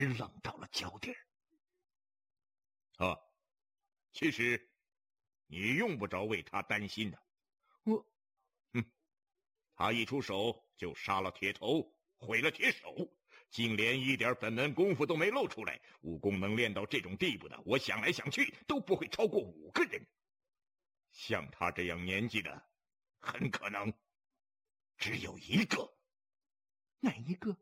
冷到了脚底儿。其实你用不着为他担心的。他一出手就杀了铁头，毁了铁手，竟连一点本门功夫都没露出来。武功能练到这种地步的，我想来想去都不会超过5个人。像他这样年纪的，很可能只有一个。 哪一个？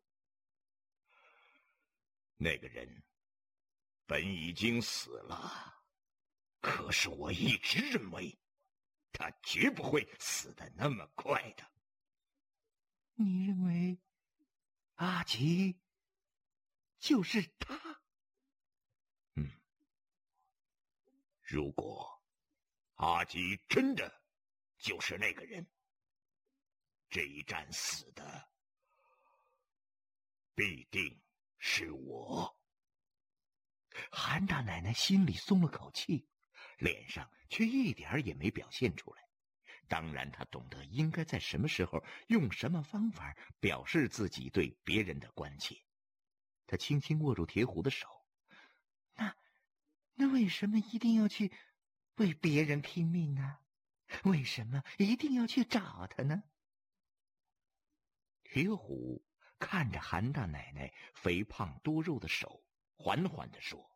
那个人本已经死了，可是我一直认为他绝不会死得那么快的。 你认为阿吉就是他？ 如果阿吉真的就是那个人，这一战死的必定是我。 韩大奶奶心里松了口气，脸上却一点也没表现出来。当然，她懂得应该在什么时候用什么方法表示自己对别人的关切。她轻轻握住铁虎的手。那为什么一定要去为别人拼命啊？为什么一定要去找他呢？铁虎看着韩大奶奶肥胖多肉的手，缓缓地说：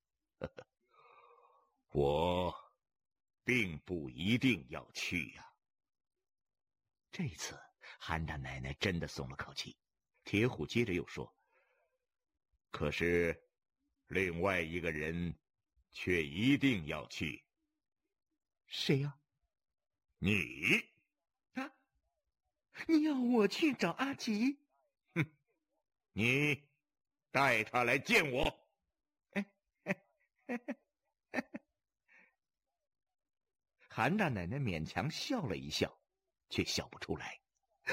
我并不一定要去呀。 这次韩大奶奶真的松了口气。铁虎接着又说： 可是另外一个人却一定要去。 谁呀？ 你啊？你要我去找阿吉？ 你带他来见我。 韩大奶奶勉强笑了一笑，却笑不出来。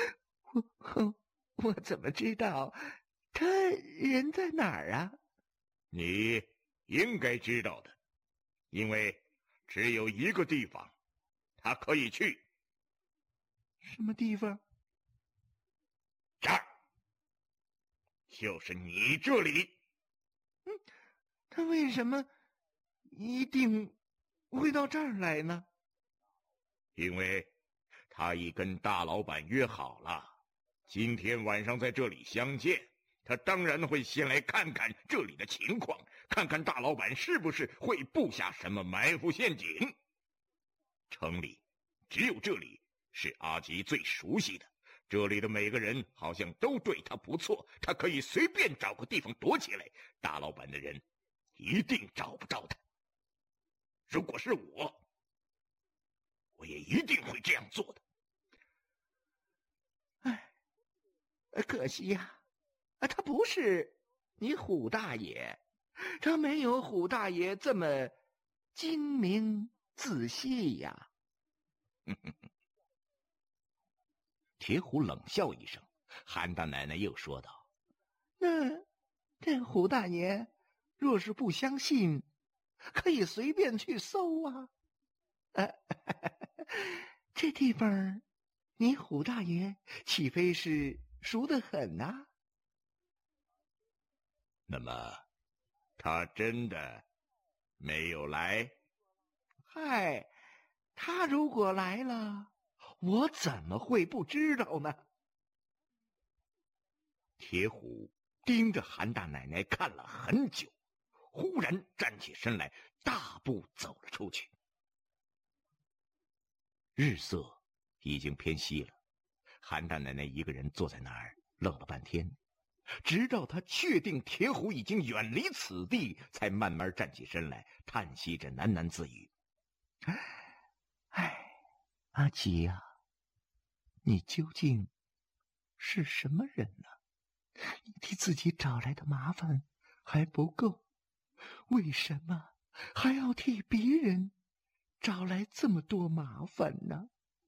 我怎么知道他人在哪儿啊？ 你应该知道的，因为只有一个地方他可以去。 什么地方？ 这儿，就是你这里。 他为什么一定会到这儿来呢？ 因为他已跟大老板约好了，今天晚上在这里相见。他当然会先来看看这里的情况，看看大老板是不是会布下什么埋伏陷阱。城里只有这里是阿吉最熟悉的，这里的每个人好像都对他不错，他可以随便找个地方躲起来，大老板的人一定找不到他。如果是我也一定会这样做的。 可惜呀，他不是你虎大爷，他没有虎大爷这么精明仔细呀。铁虎冷笑一声，韩大奶奶又说道：这虎大爷若是不相信，可以随便去搜啊。这地方你虎大爷岂非是熟得很啊？ 那么他真的没有来？ 嗨，他如果来了，我怎么会不知道呢？铁虎盯着韩大奶奶看了很久，忽然站起身来，大步走了出去。日色已经偏西了，韩大奶奶一个人坐在那儿愣了半天，直到她确定铁虎已经远离此地，才慢慢站起身来，叹息着喃喃自语：阿吉呀，你究竟是什么人呢？你替自己找来的麻烦还不够，为什么还要替别人找来这么多麻烦呢？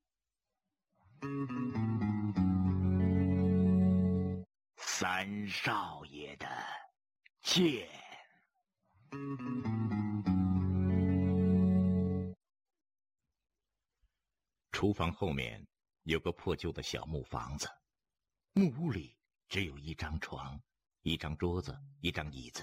三少爷的剑。厨房后面有个破旧的小木房子，木屋里只有一张床， 一张桌子，一张椅子，